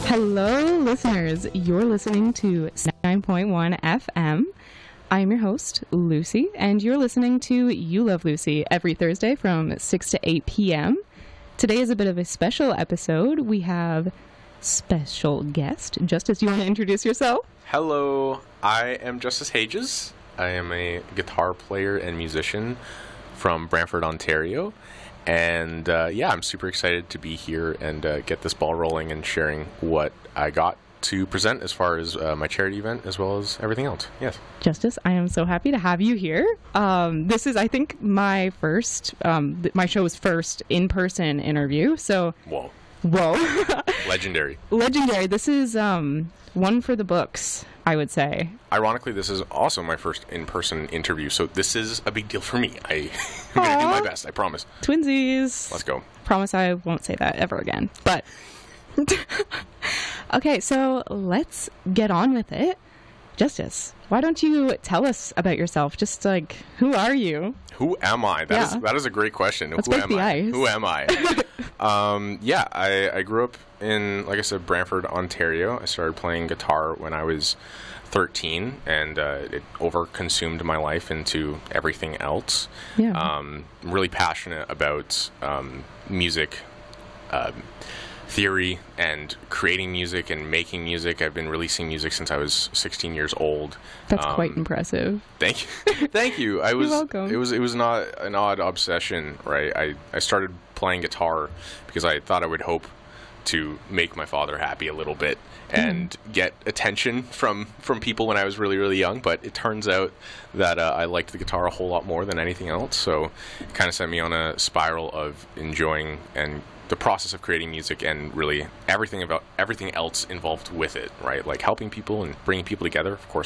Hello, listeners. You're listening to 9.1 FM. I'm your host, Lucy, and you're listening to You Love Lucy every Thursday from 6 to 8 p.m. Today is a bit of a special episode. We have special guest. Justice, do you want to introduce yourself? Hello, I am Justice Hages. I am a guitar player and musician from Brantford, Ontario. And I'm super excited to be here and get this ball rolling and sharing what I got to present as far as my charity event as well as everything else. Yes. Justice, I am so happy to have you here. This is, I think, my first, my show's first in-person interview. So, Whoa. Legendary. Legendary. This is one for the books, I would say. Ironically, this is also my first in-person interview, so this is a big deal for me. I'm going to do my best, I promise. Twinsies. Let's go. Promise I won't say that ever again. But, okay, so let's get on with it. Justice, why don't you tell us about yourself? Just like, who are you? Who am I? That is a great question. Let's who break am the I? ice. Who am I? I grew up in, like I said, Brantford, Ontario. I started playing guitar when I was 13, and it overconsumed my life into everything else. Yeah. I'm really passionate about music theory and creating music and making music. I've been releasing music since I was 16 years old. That's quite impressive. Thank you. Thank you. You're welcome. It was not an odd obsession, right? I started playing guitar because I thought I would hope to make my father happy a little bit and get attention from people when I was really, really young. But it turns out that I liked the guitar a whole lot more than anything else. So it kind of sent me on a spiral of enjoying and the process of creating music and really everything else involved with it, right? Like helping people and bringing people together. Of course,